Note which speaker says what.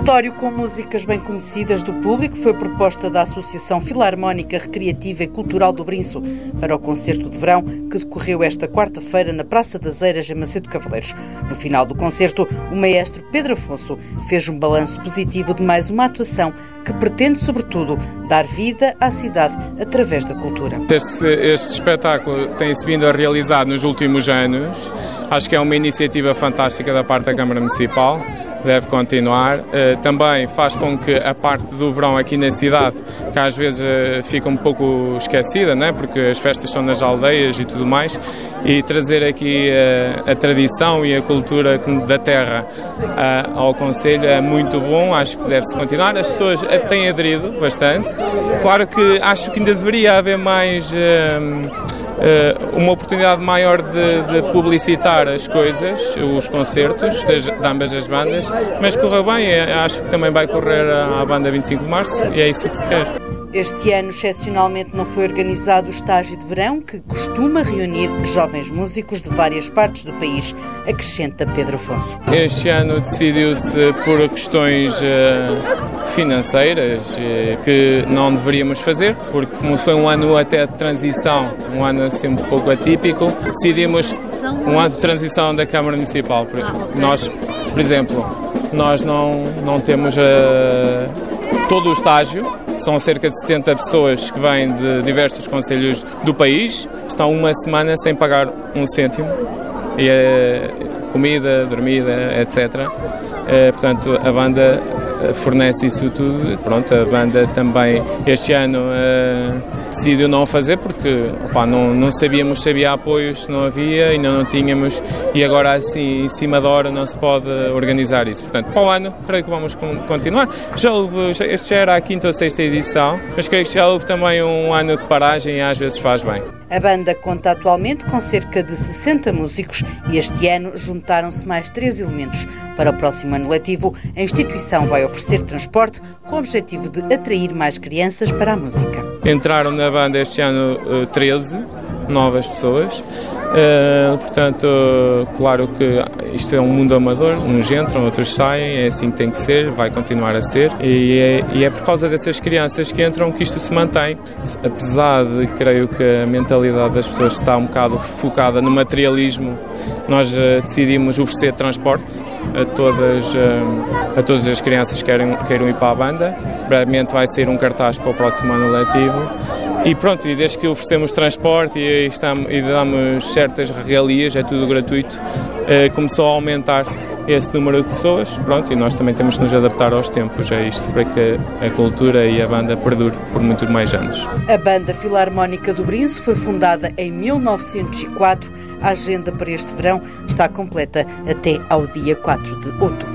Speaker 1: repertório com músicas bem conhecidas do público foi proposta da Associação Filarmónica Recreativa e Cultural do Brinço para o concerto de verão que decorreu esta quarta-feira na Praça das Eiras, em Macedo Cavaleiros. No final do concerto, o maestro Pedro Afonso fez um balanço positivo de mais uma atuação que pretende, sobretudo, dar vida à cidade através da cultura.
Speaker 2: Este espetáculo tem-se vindo a realizar nos últimos anos. Acho que é uma iniciativa fantástica da parte da Câmara Municipal. Deve continuar. Também faz com que a parte do verão aqui na cidade, que às vezes fica um pouco esquecida, né? Porque as festas são nas aldeias e tudo mais, e trazer aqui a tradição e a cultura da terra ao Concelho é muito bom. Acho que deve-se continuar. As pessoas têm aderido bastante. Claro que acho que ainda deveria haver mais uma oportunidade maior de publicitar as coisas, os concertos de ambas as bandas, mas correu bem. Acho que também vai correr à banda 25 de Março e é isso que se quer.
Speaker 1: Este ano, excepcionalmente, não foi organizado o estágio de verão, que costuma reunir jovens músicos de várias partes do país, acrescenta Pedro Afonso.
Speaker 2: Este ano decidiu-se por questões financeiras que não deveríamos fazer, porque como foi um ano até de transição, um ano assim um pouco atípico, decidimos um ano de transição da Câmara Municipal. Nós, por exemplo, nós não temos todo o estágio. São cerca de 70 pessoas que vêm de diversos concelhos do país. Estão uma semana sem pagar um cêntimo. E comida, dormida, etc. Portanto, a banda fornece isso tudo. Pronto, a banda também este ano decidiu não fazer porque não sabíamos se havia apoios, se não havia, ainda não tínhamos, e agora assim em cima da hora não se pode organizar isso. Portanto, para o ano creio que vamos continuar. Este já era a 5ª ou 6ª edição, mas creio que já houve também um ano de paragem e às vezes faz bem.
Speaker 1: A banda conta atualmente com cerca de 60 músicos e este ano juntaram-se mais 3 elementos. Para o próximo ano letivo, a instituição vai oferecer transporte com o objetivo de atrair mais crianças para a música.
Speaker 2: Entraram na banda este ano 13 novas pessoas. Portanto, claro que isto é um mundo amador, uns entram, outros saem, é assim que tem que ser, vai continuar a ser, e é por causa dessas crianças que entram que isto se mantém, apesar de creio que a mentalidade das pessoas está um bocado focada no materialismo. Nós decidimos oferecer transporte a todas as crianças que queiram ir para a banda. Brevemente vai sair um cartaz para o próximo ano letivo. E pronto, e desde que oferecemos transporte e damos certas regalias, é tudo gratuito, começou a aumentar esse número de pessoas, pronto, e nós também temos que nos adaptar aos tempos, é isto, para que a cultura e a banda perdure por muitos mais anos.
Speaker 1: A Banda Filarmónica do Brinço foi fundada em 1904. A agenda para este verão está completa até ao dia 4 de outubro.